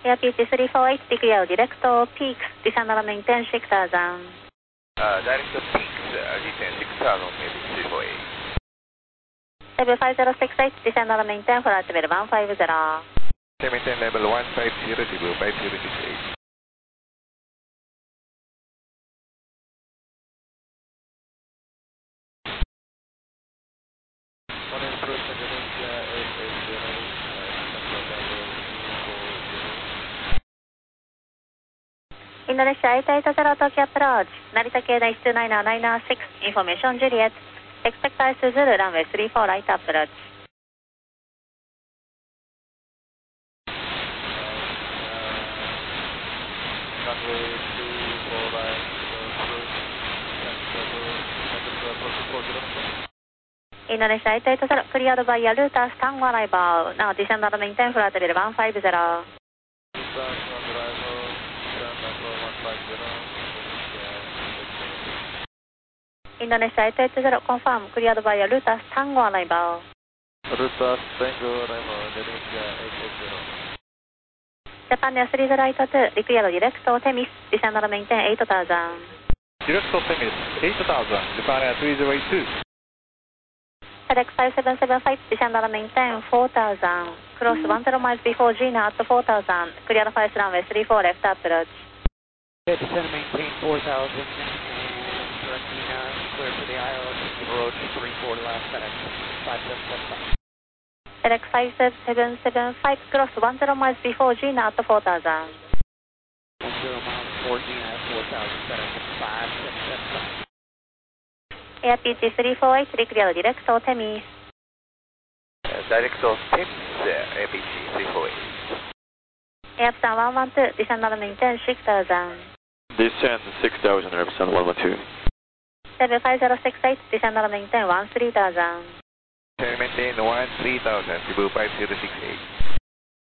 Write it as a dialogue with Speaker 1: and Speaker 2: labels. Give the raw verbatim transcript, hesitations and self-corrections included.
Speaker 1: Air P T three four eight, declare direct peaks, descend and maintain six thousand.
Speaker 2: Uh, direct peaks, uh, descend six thousand, maybe three four eight.
Speaker 1: seven five zero six eight, descend and maintain flight level one five zero.
Speaker 2: Maintain level one five zero, Cebu five zero six eight.
Speaker 1: Indonesia eight eight zero Tokyo approach, Narita K H two nine nine six, information Juliet, expect ice Zulu runway three four right approach. Indonesia eight eight zero, cleared by Yaluta, Tango arrival, now descend and maintain flight level one five zero. Indonesia eight eight zero, confirm, cleared by Yaluta, Tango arrival.
Speaker 2: Ruta Tango arrival, Indonesia eight eight zero.
Speaker 1: Japan Air three zero eight two, declare direct Temis, descend and maintain eight thousand.
Speaker 2: Direct Temis, eight thousand, Japan Air three zero eight two.
Speaker 1: FedEx five seven seven five, descend and maintain four thousand. Cross one zero miles before Gina at four thousand. Clear five runway three four left approach.
Speaker 3: Yeah, descend and maintain four thousand. And direct Gina, clear for the aisle, approach three four left, FedEx five seven seven five.
Speaker 1: FedEx five seven seven five, cross one zero miles before Gina at four thousand.
Speaker 3: one zero miles before Gina at four thousand, FedEx five seven seven five.
Speaker 1: Air P T three four eight, declare direct Temis.
Speaker 2: Uh, direct Temis, uh, Air P T three four eight.
Speaker 1: Airpsan one one two, descend and maintain six thousand.
Speaker 2: Descend six thousand, Airpsan one one two.
Speaker 1: seven five zero six eight, descend and maintain one three thousand.
Speaker 2: Maintain one three thousand, Cebu five zero six eight.